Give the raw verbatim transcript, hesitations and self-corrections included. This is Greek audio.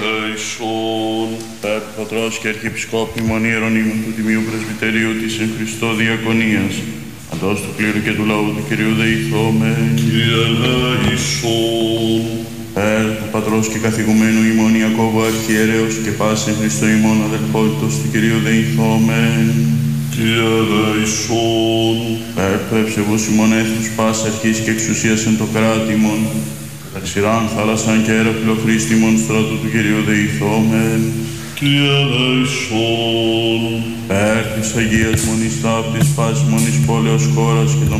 ελέησον. Περ του Πατρός και Αρχιεπισκόπου ημών Ιερονύμων του Τιμίου Πρεσβυτερίου της εν Χριστώ Διακονίας, αντός του κλήρου και του λαού του Κυρίου δεηθόμεν. Κύριε ελέησον. Περ του Πατρός και καθηγουμένου ημών Ιακώβου Αρχιερέως και πάσιν Χριστό ημών αδελφότητος του Κυρίου δεηθόμεν. Κύριε ελέησον. Περ του ευσεβούς ημών έθνους πάσης αρχής και εξουσίας εν το κράτη ημών, καταξηράν θάλασσαν και έραπλο Χρήστη ημών στρατού του Κυρίου δεηθόμεν. Κύριε ελέησον. Περ της Αγίας Μονής Ταύτης πάσης μονής πόλεως χώρας και των